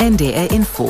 NDR Info.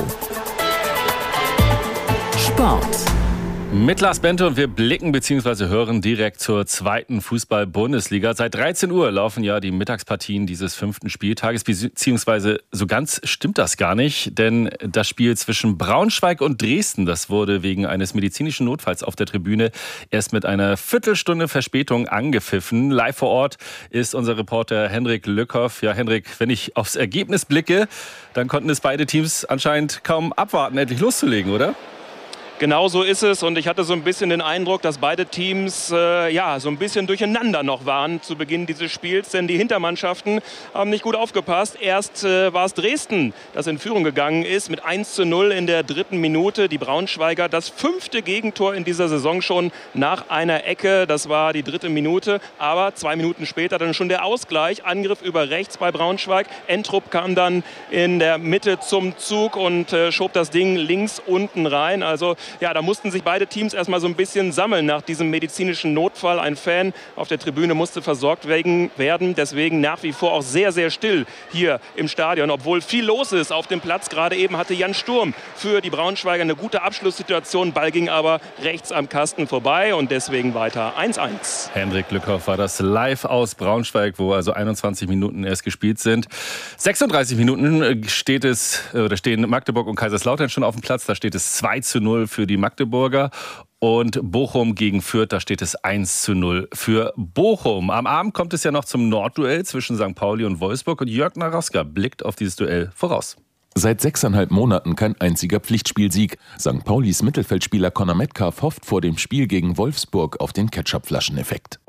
Sport. Mit Lars Bente und wir blicken bzw. hören direkt zur zweiten Fußball-Bundesliga. Seit 13 Uhr laufen ja die Mittagspartien dieses 5. Spieltages, beziehungsweise so ganz stimmt das gar nicht, denn das Spiel zwischen Braunschweig und Dresden, das wurde wegen eines medizinischen Notfalls auf der Tribüne erst mit einer Viertelstunde Verspätung angepfiffen. Live vor Ort ist unser Reporter Henrik Lückhoff. Ja, Henrik, wenn ich aufs Ergebnis blicke, dann konnten es beide Teams anscheinend kaum abwarten, endlich loszulegen, oder? Genau so ist es und ich hatte so ein bisschen den Eindruck, dass beide Teams so ein bisschen durcheinander noch waren zu Beginn dieses Spiels, denn die Hintermannschaften haben nicht gut aufgepasst. Erst war es Dresden, das in Führung gegangen ist mit 1:0 in der 3. Minute. Die Braunschweiger, das 5. Gegentor in dieser Saison schon nach einer Ecke, das war die 3. Minute, aber 2 Minuten später dann schon der Ausgleich, Angriff über rechts bei Braunschweig. Entrup kam dann in der Mitte zum Zug und schob das Ding links unten rein, also ja, da mussten sich beide Teams erstmal so ein bisschen sammeln nach diesem medizinischen Notfall. Ein Fan auf der Tribüne musste versorgt werden. Deswegen nach wie vor auch sehr, sehr still hier im Stadion. Obwohl viel los ist auf dem Platz. Gerade eben hatte Jan Sturm für die Braunschweiger eine gute Abschlusssituation. Ball ging aber rechts am Kasten vorbei und deswegen weiter 1:1. Henrik Lückhoff war das live aus Braunschweig, wo also 21 Minuten erst gespielt sind. 36 Minuten stehen Magdeburg und Kaiserslautern schon auf dem Platz. Da steht es 2:0 für die Magdeburger. Und Bochum gegen Fürth, da steht es 1:0 für Bochum. Am Abend kommt es ja noch zum Nordduell zwischen St. Pauli und Wolfsburg. Und Jörg Naroska blickt auf dieses Duell voraus. Seit 6,5 Monaten kein einziger Pflichtspielsieg. St. Paulis Mittelfeldspieler Conor Metcalf hofft vor dem Spiel gegen Wolfsburg auf den Ketchup-Flaschen-Effekt.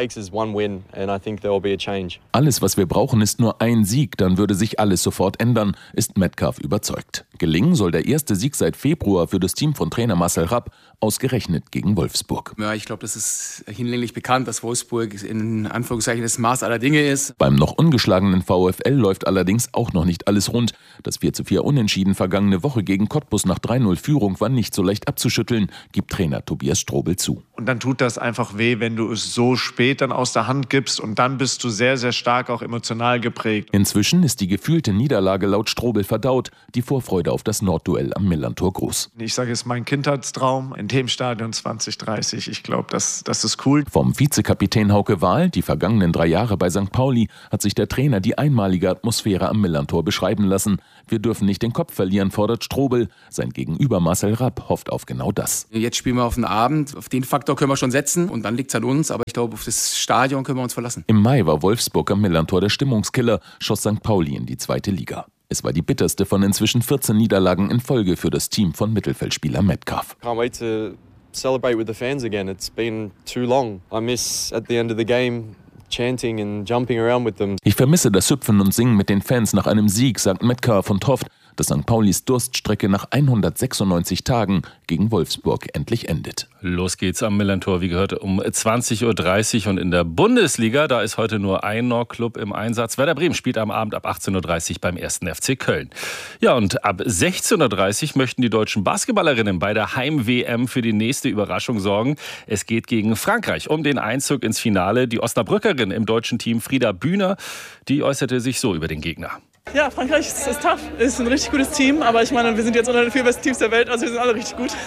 Alles, was wir brauchen, ist nur ein Sieg, dann würde sich alles sofort ändern, ist Metcalf überzeugt. Gelingen soll der erste Sieg seit Februar für das Team von Trainer Marcel Rapp, ausgerechnet gegen Wolfsburg. Ja, ich glaube, das ist hinlänglich bekannt, dass Wolfsburg in Anführungszeichen das Maß aller Dinge ist. Beim noch ungeschlagenen VfL läuft allerdings auch noch nicht alles rund. Das 4:4 Unentschieden vergangene Woche gegen Cottbus nach 3:0 Führung war nicht so leicht abzuschütteln, gibt Trainer Tobias Strobel zu. Und dann tut das einfach weh, wenn du es so spät dann aus der Hand gibst und dann bist du sehr, sehr stark auch emotional geprägt. Inzwischen ist die gefühlte Niederlage laut Strobel verdaut, die Vorfreude auf das Nordduell am Millantor groß. Ich sage, es ist mein Kindheitstraum in dem Stadion 2030. Ich glaube, das ist cool. Vom Vizekapitän Hauke Wahl, die vergangenen 3 Jahre bei St. Pauli, hat sich der Trainer die einmalige Atmosphäre am Millantor beschreiben lassen. Wir dürfen nicht den Kopf verlieren, fordert Strobel. Sein Gegenüber Marcel Rapp hofft auf genau das. Jetzt spielen wir auf den Abend. Auf den Faktor können wir schon setzen und dann liegt es an uns. Aber ich glaube, auf das Stadion können wir uns verlassen. Im Mai war Wolfsburg am Millantor der Stimmungskiller, schoss St. Pauli in die 2. Liga. Es war die bitterste von inzwischen 14 Niederlagen in Folge für das Team von Mittelfeldspieler Metcalf. Can't wait to celebrate with the fans again. It's been too long. I miss at the end of the game chanting and jumping around with them. Ich vermisse das Hüpfen und Singen mit den Fans nach einem Sieg, sagt Metcalf und hofft, dass St. Paulis Durststrecke nach 196 Tagen gegen Wolfsburg endlich endet. Los geht's am Millantor, wie gehört, um 20:30 Uhr. Und in der Bundesliga, da ist heute nur ein Nordclub im Einsatz. Werder Bremen spielt am Abend ab 18:30 Uhr beim 1. FC Köln. Ja, und ab 16:30 Uhr möchten die deutschen Basketballerinnen bei der Heim-WM für die nächste Überraschung sorgen. Es geht gegen Frankreich um den Einzug ins Finale. Die Osnabrückerin im deutschen Team Frieda Bühner, die äußerte sich so über den Gegner. Ja, Frankreich ist tough, ist ein richtig gutes Team, aber ich meine, wir sind jetzt unter den 4 besten Teams der Welt, also wir sind alle richtig gut.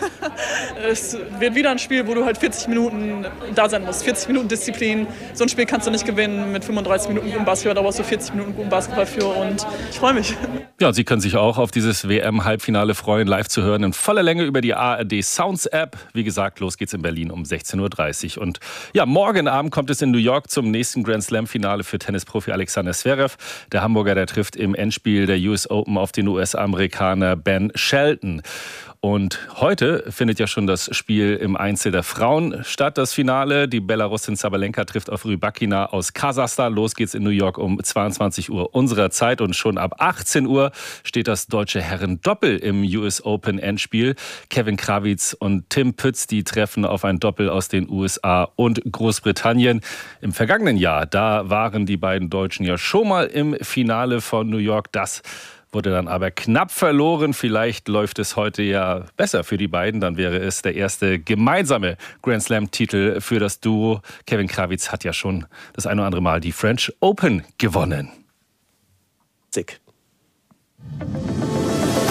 Es wird wieder ein Spiel, wo du halt 40 Minuten da sein musst, 40 Minuten Disziplin. So ein Spiel kannst du nicht gewinnen mit 35 Minuten guten Basketball, da brauchst du 40 Minuten guten Basketball für und ich freue mich. Ja, Sie können sich auch auf dieses WM-Halbfinale freuen, live zu hören in voller Länge über die ARD Sounds App. Wie gesagt, los geht's in Berlin um 16:30 Uhr. Und ja, morgen Abend kommt es in New York zum nächsten Grand Slam-Finale für Tennisprofi Alexander Zverev. Der Hamburger, der trifft im Endspiel der US Open auf den US-Amerikaner Ben Shelton. Und heute findet ja schon das Spiel im Einzel der Frauen statt, das Finale. Die Belarusin Sabalenka trifft auf Rybakina aus Kasachstan. Los geht's in New York um 22 Uhr unserer Zeit. Und schon ab 18 Uhr steht das deutsche Herren-Doppel im US Open Endspiel. Kevin Krawitz und Tim Pütz, die treffen auf ein Doppel aus den USA und Großbritannien. Im vergangenen Jahr, da waren die beiden Deutschen ja schon mal im Finale von New York. Das wurde dann aber knapp verloren. Vielleicht läuft es heute ja besser für die beiden. Dann wäre es der erste gemeinsame Grand Slam-Titel für das Duo. Kevin Krawitz hat ja schon das ein oder andere Mal die French Open gewonnen. Sick.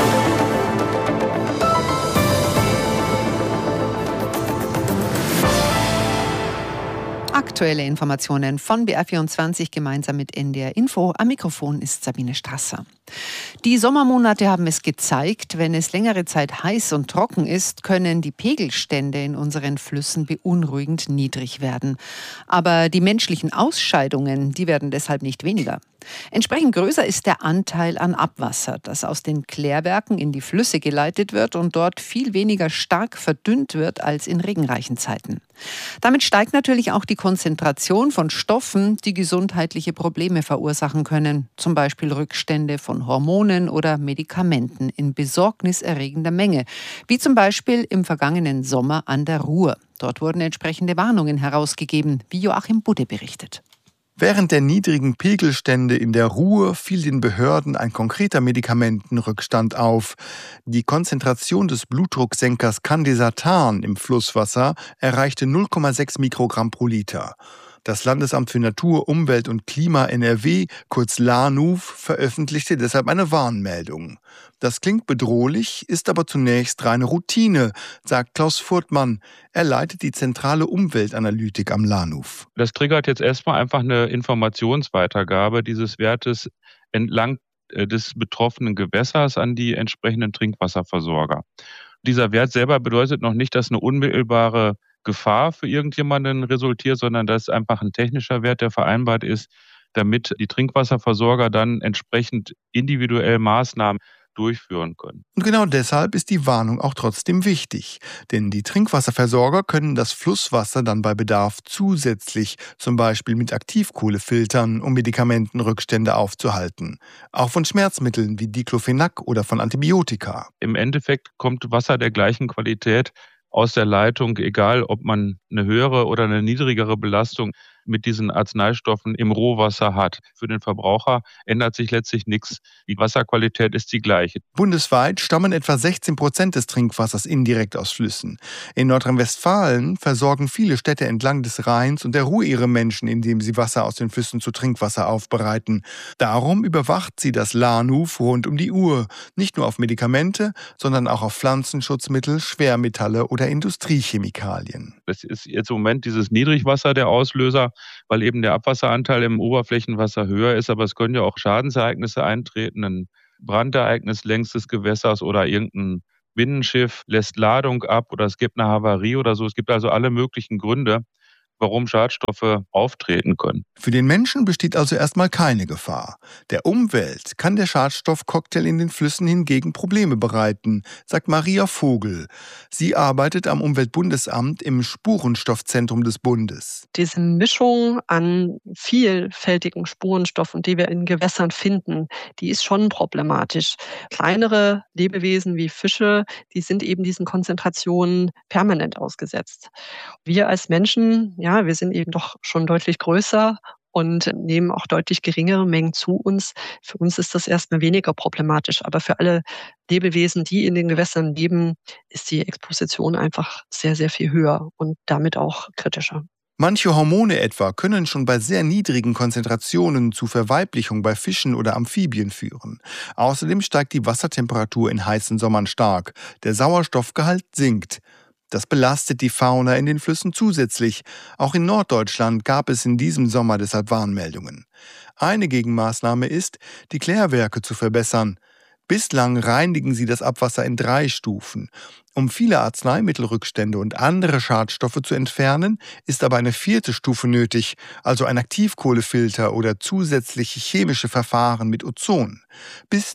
Aktuelle Informationen von BR24 gemeinsam mit NDR Info. Am Mikrofon ist Sabine Strasser. Die Sommermonate haben es gezeigt, wenn es längere Zeit heiß und trocken ist, können die Pegelstände in unseren Flüssen beunruhigend niedrig werden. Aber die menschlichen Ausscheidungen, die werden deshalb nicht weniger. Entsprechend größer ist der Anteil an Abwasser, das aus den Klärwerken in die Flüsse geleitet wird und dort viel weniger stark verdünnt wird als in regenreichen Zeiten. Damit steigt natürlich auch die Konzentration von Stoffen, die gesundheitliche Probleme verursachen können, zum Beispiel Rückstände von Hormonen oder Medikamenten in besorgniserregender Menge, wie zum Beispiel im vergangenen Sommer an der Ruhr. Dort wurden entsprechende Warnungen herausgegeben, wie Joachim Budde berichtet. Während der niedrigen Pegelstände in der Ruhr fiel den Behörden ein konkreter Medikamentenrückstand auf. Die Konzentration des Blutdrucksenkers Candesartan im Flusswasser erreichte 0,6 Mikrogramm pro Liter. Das Landesamt für Natur, Umwelt und Klima NRW, kurz LANUV, veröffentlichte deshalb eine Warnmeldung. Das klingt bedrohlich, ist aber zunächst reine Routine, sagt Klaus Furtmann. Er leitet die zentrale Umweltanalytik am LANUV. Das triggert jetzt erstmal einfach eine Informationsweitergabe dieses Wertes entlang des betroffenen Gewässers an die entsprechenden Trinkwasserversorger. Dieser Wert selber bedeutet noch nicht, dass eine unmittelbare Gefahr für irgendjemanden resultiert, sondern das ist einfach ein technischer Wert, der vereinbart ist, damit die Trinkwasserversorger dann entsprechend individuell Maßnahmen durchführen können. Und genau deshalb ist die Warnung auch trotzdem wichtig. Denn die Trinkwasserversorger können das Flusswasser dann bei Bedarf zusätzlich, zum Beispiel mit Aktivkohle filtern, um Medikamentenrückstände aufzuhalten. Auch von Schmerzmitteln wie Diclofenac oder von Antibiotika. Im Endeffekt kommt Wasser der gleichen Qualität aus der Leitung, egal ob man eine höhere oder eine niedrigere Belastung mit diesen Arzneistoffen im Rohwasser hat. Für den Verbraucher ändert sich letztlich nichts. Die Wasserqualität ist die gleiche. Bundesweit stammen etwa 16% des Trinkwassers indirekt aus Flüssen. In Nordrhein-Westfalen versorgen viele Städte entlang des Rheins und der Ruhr ihre Menschen, indem sie Wasser aus den Flüssen zu Trinkwasser aufbereiten. Darum überwacht sie das LANUV rund um die Uhr. Nicht nur auf Medikamente, sondern auch auf Pflanzenschutzmittel, Schwermetalle oder Industriechemikalien. Das ist jetzt im Moment dieses Niedrigwasser der Auslöser, weil eben der Abwasseranteil im Oberflächenwasser höher ist. Aber es können ja auch Schadensereignisse eintreten, ein Brandereignis längs des Gewässers oder irgendein Binnenschiff lässt Ladung ab oder es gibt eine Havarie oder so. Es gibt also alle möglichen Gründe, warum Schadstoffe auftreten können. Für den Menschen besteht also erstmal keine Gefahr. Der Umwelt kann der Schadstoffcocktail in den Flüssen hingegen Probleme bereiten, sagt Maria Vogel. Sie arbeitet am Umweltbundesamt im Spurenstoffzentrum des Bundes. Diese Mischung an vielfältigen Spurenstoffen, die wir in Gewässern finden, die ist schon problematisch. Kleinere Lebewesen wie Fische, die sind eben diesen Konzentrationen permanent ausgesetzt. Wir als Menschen, wir sind eben doch schon deutlich größer und nehmen auch deutlich geringere Mengen zu uns. Für uns ist das erstmal weniger problematisch, aber für alle Lebewesen, die in den Gewässern leben, ist die Exposition einfach sehr, sehr viel höher und damit auch kritischer. Manche Hormone etwa können schon bei sehr niedrigen Konzentrationen zu Verweiblichung bei Fischen oder Amphibien führen. Außerdem steigt die Wassertemperatur in heißen Sommern stark. Der Sauerstoffgehalt sinkt. Das belastet die Fauna in den Flüssen zusätzlich. Auch in Norddeutschland gab es in diesem Sommer deshalb Warnmeldungen. Eine Gegenmaßnahme ist, die Klärwerke zu verbessern. Bislang reinigen sie das Abwasser in 3 Stufen. Um viele Arzneimittelrückstände und andere Schadstoffe zu entfernen, ist aber eine 4. Stufe nötig, also ein Aktivkohlefilter oder zusätzliche chemische Verfahren mit Ozon. Bis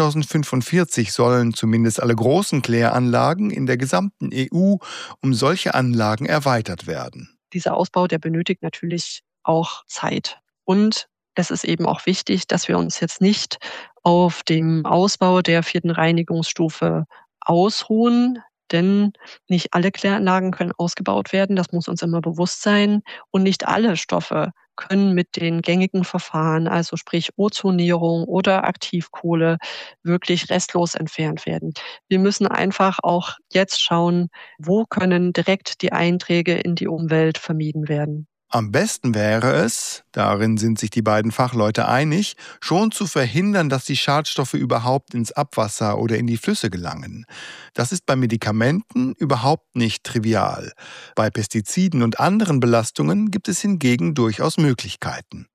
2045 sollen zumindest alle großen Kläranlagen in der gesamten EU um solche Anlagen erweitert werden. Dieser Ausbau, der benötigt natürlich auch Zeit. Und es ist eben auch wichtig, dass wir uns jetzt nicht auf dem Ausbau der 4. Reinigungsstufe ausruhen, denn nicht alle Kläranlagen können ausgebaut werden, das muss uns immer bewusst sein. Und nicht alle Stoffe können mit den gängigen Verfahren, also sprich Ozonierung oder Aktivkohle, wirklich restlos entfernt werden. Wir müssen einfach auch jetzt schauen, wo können direkt die Einträge in die Umwelt vermieden werden. Am besten wäre es, darin sind sich die beiden Fachleute einig, schon zu verhindern, dass die Schadstoffe überhaupt ins Abwasser oder in die Flüsse gelangen. Das ist bei Medikamenten überhaupt nicht trivial. Bei Pestiziden und anderen Belastungen gibt es hingegen durchaus Möglichkeiten.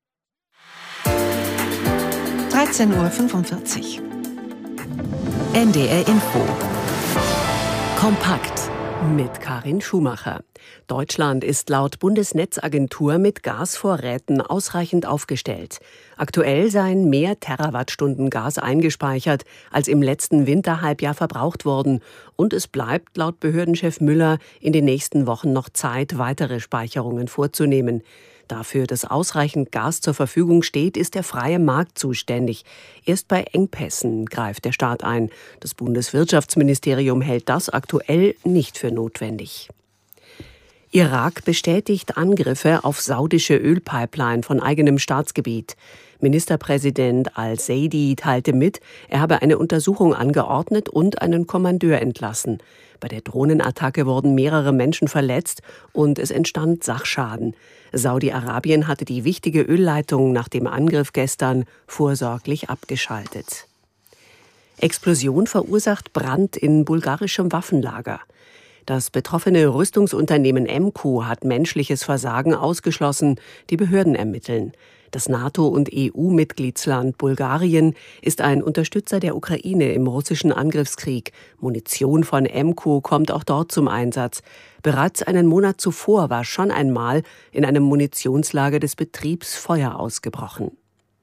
13:45 Uhr. NDR Info. Kompakt. Mit Karin Schumacher. Deutschland ist laut Bundesnetzagentur mit Gasvorräten ausreichend aufgestellt. Aktuell seien mehr Terawattstunden Gas eingespeichert, als im letzten Winterhalbjahr verbraucht wurden. Und es bleibt laut Behördenchef Müller in den nächsten Wochen noch Zeit, weitere Speicherungen vorzunehmen. Dafür, dass ausreichend Gas zur Verfügung steht, ist der freie Markt zuständig. Erst bei Engpässen greift der Staat ein. Das Bundeswirtschaftsministerium hält das aktuell nicht für notwendig. Irak bestätigt Angriffe auf saudische Ölpipeline von eigenem Staatsgebiet. Ministerpräsident al-Saidi teilte mit, er habe eine Untersuchung angeordnet und einen Kommandeur entlassen. Bei der Drohnenattacke wurden mehrere Menschen verletzt und es entstand Sachschaden. Saudi-Arabien hatte die wichtige Ölleitung nach dem Angriff gestern vorsorglich abgeschaltet. Explosion verursacht Brand in bulgarischem Waffenlager. Das betroffene Rüstungsunternehmen Emco hat menschliches Versagen ausgeschlossen, die Behörden ermitteln. Das NATO- und EU-Mitgliedsland Bulgarien ist ein Unterstützer der Ukraine im russischen Angriffskrieg. Munition von Emco kommt auch dort zum Einsatz. Bereits einen Monat zuvor war schon einmal in einem Munitionslager des Betriebs Feuer ausgebrochen.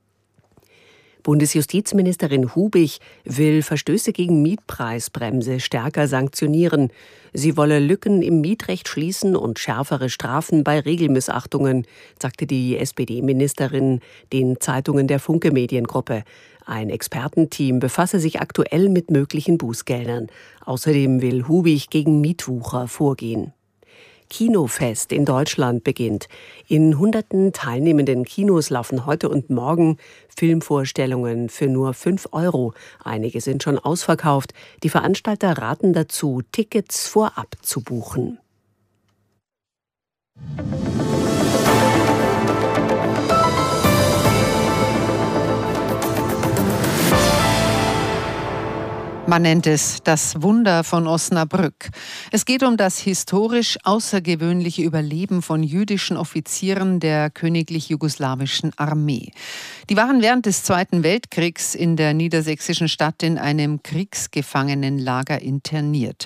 Bundesjustizministerin Hubig will Verstöße gegen Mietpreisbremse stärker sanktionieren. Sie wolle Lücken im Mietrecht schließen und schärfere Strafen bei Regelmissachtungen, sagte die SPD-Ministerin den Zeitungen der Funke Mediengruppe. Ein Expertenteam befasse sich aktuell mit möglichen Bußgeldern. Außerdem will Hubig gegen Mietwucher vorgehen. Kinofest in Deutschland beginnt. In hunderten teilnehmenden Kinos laufen heute und morgen Filmvorstellungen für nur 5 €. Einige sind schon ausverkauft. Die Veranstalter raten dazu, Tickets vorab zu buchen. Man nennt es das Wunder von Osnabrück. Es geht um das historisch außergewöhnliche Überleben von jüdischen Offizieren der königlich-jugoslawischen Armee. Die waren während des Zweiten Weltkriegs in der niedersächsischen Stadt in einem Kriegsgefangenenlager interniert.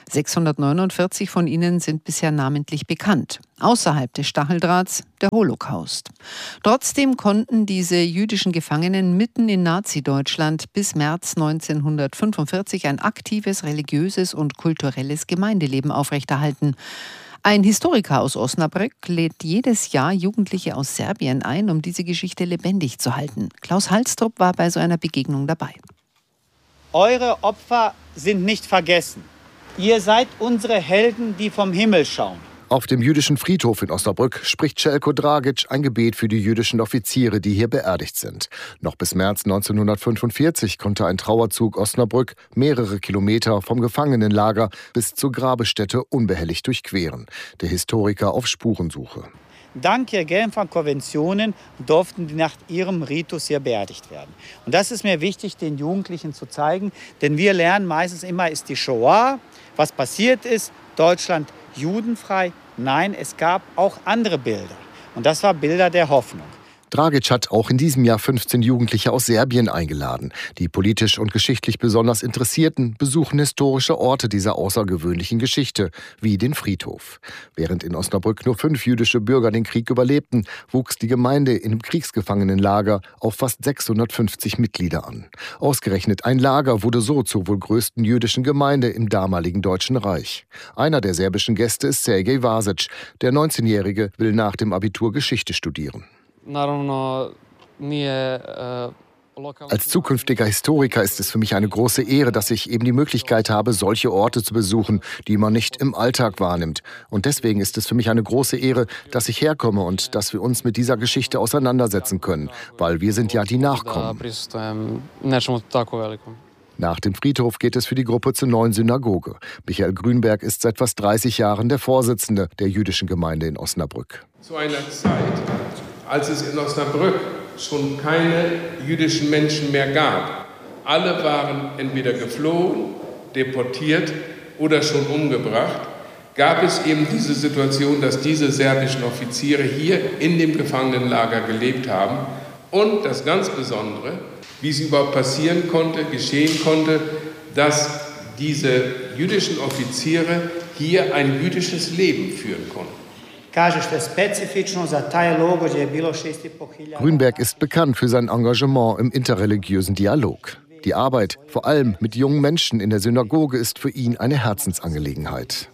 649 von ihnen sind bisher namentlich bekannt. Außerhalb des Stacheldrahts der Holocaust. Trotzdem konnten diese jüdischen Gefangenen mitten in Nazi-Deutschland bis März 1945 ein aktives religiöses und kulturelles Gemeindeleben aufrechterhalten. Ein Historiker aus Osnabrück lädt jedes Jahr Jugendliche aus Serbien ein, um diese Geschichte lebendig zu halten. Klaus Halstrup war bei so einer Begegnung dabei. Eure Opfer sind nicht vergessen. Ihr seid unsere Helden, die vom Himmel schauen. Auf dem jüdischen Friedhof in Osnabrück spricht Željko Dragić ein Gebet für die jüdischen Offiziere, die hier beerdigt sind. Noch bis März 1945 konnte ein Trauerzug Osnabrück mehrere Kilometer vom Gefangenenlager bis zur Grabestätte unbehelligt durchqueren. Der Historiker auf Spurensuche. Dank der Genfer Konventionen durften die nach ihrem Ritus hier beerdigt werden. Und das ist mir wichtig, den Jugendlichen zu zeigen, denn wir lernen meistens immer, ist die Shoah, was passiert ist, Deutschland judenfrei. Nein, es gab auch andere Bilder. Und das war Bilder der Hoffnung. Dragić hat auch in diesem Jahr 15 Jugendliche aus Serbien eingeladen. Die politisch und geschichtlich besonders Interessierten besuchen historische Orte dieser außergewöhnlichen Geschichte, wie den Friedhof. Während in Osnabrück nur 5 jüdische Bürger den Krieg überlebten, wuchs die Gemeinde in einem Kriegsgefangenenlager auf fast 650 Mitglieder an. Ausgerechnet ein Lager wurde so zur wohl größten jüdischen Gemeinde im damaligen Deutschen Reich. Einer der serbischen Gäste ist Sergej Vasic. Der 19-Jährige will nach dem Abitur Geschichte studieren. Als zukünftiger Historiker ist es für mich eine große Ehre, dass ich eben die Möglichkeit habe, solche Orte zu besuchen, die man nicht im Alltag wahrnimmt. Und deswegen ist es für mich eine große Ehre, dass ich herkomme und dass wir uns mit dieser Geschichte auseinandersetzen können, weil wir sind ja die Nachkommen. Nach dem Friedhof geht es für die Gruppe zur neuen Synagoge. Michael Grünberg ist seit fast 30 Jahren der Vorsitzende der jüdischen Gemeinde in Osnabrück. Zu einer Zeit, als es in Osnabrück schon keine jüdischen Menschen mehr gab. Alle waren entweder geflohen, deportiert oder schon umgebracht. Gab es eben diese Situation, dass diese serbischen Offiziere hier in dem Gefangenenlager gelebt haben. Und das ganz Besondere, wie es überhaupt passieren konnte, geschehen konnte, dass diese jüdischen Offiziere hier ein jüdisches Leben führen konnten. Grünberg ist bekannt für sein Engagement im interreligiösen Dialog. Die Arbeit, vor allem mit jungen Menschen in der Synagoge, ist für ihn eine Herzensangelegenheit.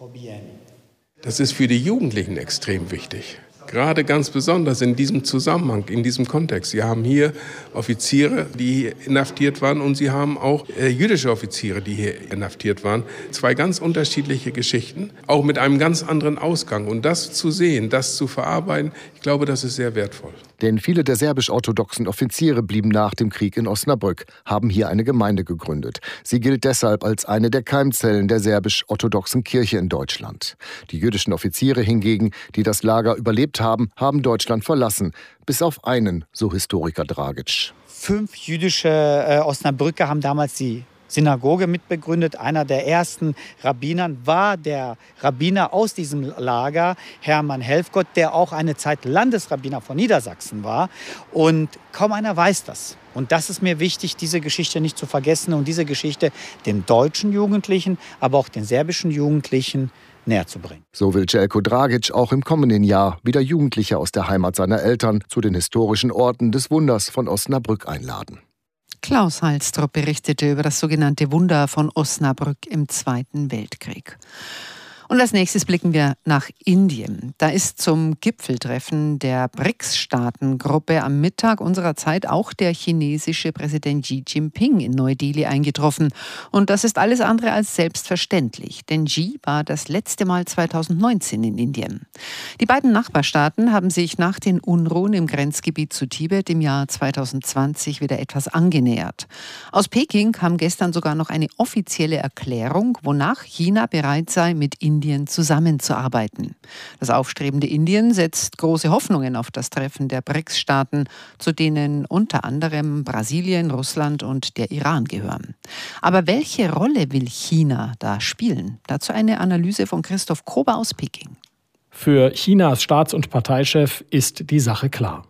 Das ist für die Jugendlichen extrem wichtig. Gerade ganz besonders in diesem Zusammenhang, in diesem Kontext. Sie haben hier Offiziere, die hier inhaftiert waren, und Sie haben auch jüdische Offiziere, die hier inhaftiert waren. Zwei ganz unterschiedliche Geschichten, auch mit einem ganz anderen Ausgang. Und das zu sehen, das zu verarbeiten, ich glaube, das ist sehr wertvoll. Denn viele der serbisch-orthodoxen Offiziere blieben nach dem Krieg in Osnabrück, haben hier eine Gemeinde gegründet. Sie gilt deshalb als eine der Keimzellen der serbisch-orthodoxen Kirche in Deutschland. Die jüdischen Offiziere hingegen, die das Lager überlebt haben Deutschland verlassen. Bis auf einen, so Historiker Dragic. 5 jüdische Osnabrücker haben damals die Synagoge mitbegründet. Einer der ersten Rabbinern war der Rabbiner aus diesem Lager, Hermann Helfgott, der auch eine Zeit Landesrabbiner von Niedersachsen war. Und kaum einer weiß das. Und das ist mir wichtig, diese Geschichte nicht zu vergessen und diese Geschichte den deutschen Jugendlichen, aber auch den serbischen Jugendlichen näher zu bringen. So will Jelko Dragic auch im kommenden Jahr wieder Jugendliche aus der Heimat seiner Eltern zu den historischen Orten des Wunders von Osnabrück einladen. Klaus Halstrup berichtete über das sogenannte Wunder von Osnabrück im Zweiten Weltkrieg. Und als nächstes blicken wir nach Indien. Da ist zum Gipfeltreffen der BRICS-Staatengruppe am Mittag unserer Zeit auch der chinesische Präsident Xi Jinping in Neu-Delhi eingetroffen. Und das ist alles andere als selbstverständlich, denn Xi war das letzte Mal 2019 in Indien. Die beiden Nachbarstaaten haben sich nach den Unruhen im Grenzgebiet zu Tibet im Jahr 2020 wieder etwas angenähert. Aus Peking kam gestern sogar noch eine offizielle Erklärung, wonach China bereit sei, mit Indien zusammenzuarbeiten. Das aufstrebende Indien setzt große Hoffnungen auf das Treffen der BRICS-Staaten, zu denen unter anderem Brasilien, Russland und der Iran gehören. Aber welche Rolle will China da spielen? Dazu eine Analyse von Christoph Kober aus Peking. Für Chinas Staats- und Parteichef ist die Sache klar.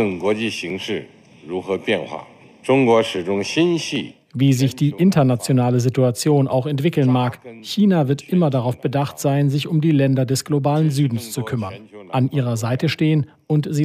Wie sich die internationale Situation auch entwickeln mag, China wird immer darauf bedacht sein, sich um die Länder des globalen Südens zu kümmern, an ihrer Seite stehen und sie